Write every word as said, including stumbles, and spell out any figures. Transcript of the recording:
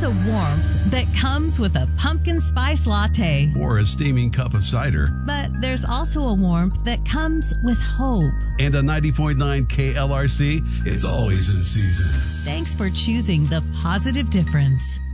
There's a warmth that comes with a pumpkin spice latte. Or a steaming cup of cider. But there's also a warmth that comes with hope. And a ninety point nine K L R C is always in season. Thanks for choosing the positive difference.